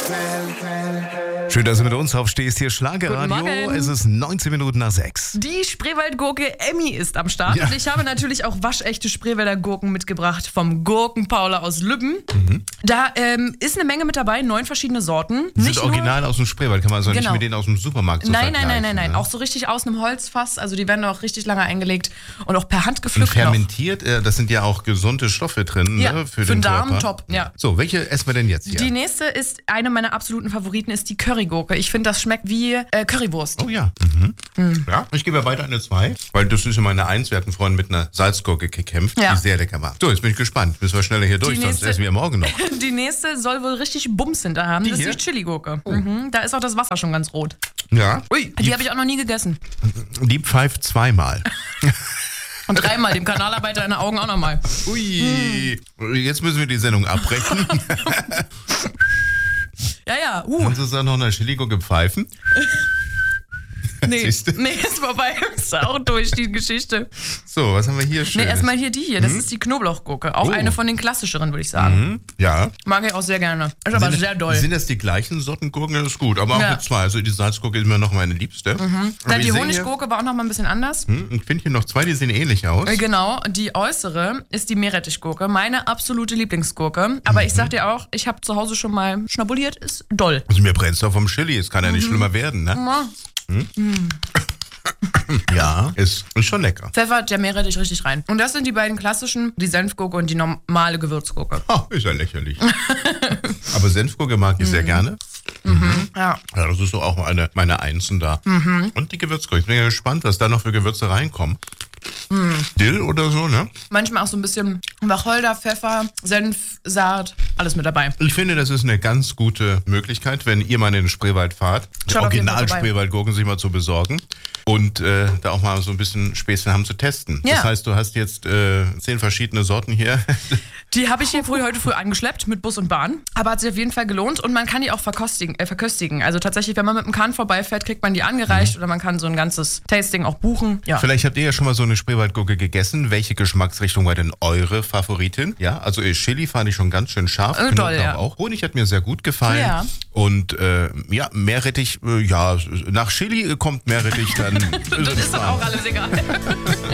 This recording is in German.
Schön, dass du mit uns aufstehst. Hier Schlagerradio. Guten Morgen. Es ist 19 Minuten nach 6. Die Spreewaldgurke Emmy ist am Start. Ja. Und ich habe natürlich auch waschechte Spreewälder Gurken mitgebracht vom Gurkenpaula aus Lübben. Da ist eine Menge mit dabei, 9 verschiedene Sorten. Die sind original aus dem Spreewald. Kann man also nicht Genau. mit denen aus dem Supermarkt so Nein. vergleichen, Ne? Auch so richtig aus einem Holzfass. Also die werden auch richtig lange eingelegt und auch per Hand gepflückt. Und fermentiert, das sind ja auch gesunde Stoffe drin, Ja, ne? für den den Darm Körper. top, ja. So, welche essen wir denn jetzt hier? Die nächste ist, eine meiner absoluten Favoriten ist die Currygurke. Ich finde, das schmeckt wie Currywurst. Oh ja. Ja, ich gebe weiter eine 2, weil das ist ja meine 1. Wir hatten vorhin mit einer Salzgurke gekämpft, Ja. die sehr lecker war. So, jetzt bin ich gespannt. Müssen wir schneller hier durch, Die sonst nächste- essen wir morgen noch. Die nächste soll wohl richtig Bums hinter haben. Die Das hier? ist die Chili-Gurke. Da ist auch das Wasser schon ganz rot. Ja. Ui, Die habe ich auch noch nie gegessen. die pfeift 2-mal. Und 3-mal, dem Kanalarbeiter in den Augen auch nochmal. Ui. Jetzt müssen wir die Sendung abbrechen. Ja. Kannst du es dann noch eine Chili-Gurke pfeifen? Nee, Siehste? ist vorbei. Ist auch durch, die Geschichte. So, was haben wir hier schön? Nee, erstmal hier die hier. Das ist die Knoblauchgurke. Auch Oh. eine von den klassischeren, würde ich sagen. Ja. Mag ich auch sehr gerne. Ist aber sehr doll. Sind das die gleichen Sorten Gurken? Das ist gut, aber auch Ja. mit 2. Also die Salzgurke ist mir noch meine liebste. Na, ich die sehe Honiggurke war auch nochmal ein bisschen anders. hier, ich finde hier noch 2, die sehen ähnlich aus. Genau, die äußere ist die Meerrettichgurke. Meine absolute Lieblingsgurke. Aber ich sag dir auch, ich habe zu Hause schon mal schnabuliert, ist doll. Also mir brennt's doch vom Chili, es kann ja nicht schlimmer werden, ne? Ja, ist schon lecker. Pfeffert der Meerrettich richtig rein. Und das sind die beiden klassischen, die Senfgurke und die normale Gewürzgurke. Ist ja lächerlich. Aber Senfgurke mag ich sehr gerne. Ja. Ja, das ist so auch meine Einsen da. Und die Gewürzgurke. Ich bin ja gespannt, was da noch für Gewürze reinkommen. Dill oder so, ne? Manchmal auch so ein bisschen Wacholder, Pfeffer, Senf, Saat, alles mit dabei. Ich finde, das ist eine ganz gute Möglichkeit, wenn ihr mal in den Spreewald fahrt, die Schaut auf jeden Fall vorbei. Original-Spreewaldgurken sich mal zu besorgen und da auch mal so ein bisschen Späßchen haben zu testen. Ja. Das heißt, du hast jetzt 10 verschiedene Sorten hier. Die habe ich hier heute früh angeschleppt mit Bus und Bahn. Aber hat sich auf jeden Fall gelohnt und man kann die auch verköstigen. Also tatsächlich, wenn man mit dem Kahn vorbeifährt, kriegt man die angereicht oder man kann so ein ganzes Tasting auch buchen. Ja. Vielleicht habt ihr ja schon mal so eine Spreewaldgurke gegessen. Welche Geschmacksrichtung war denn eure Favoritin? Ja, also Chili fand ich schon ganz schön scharf. Doll, Knoblauch ja. auch. Honig hat mir sehr gut gefallen. Ja. Und Meerrettich, nach Chili kommt Meerrettich dann. Das ist dann auch alles egal.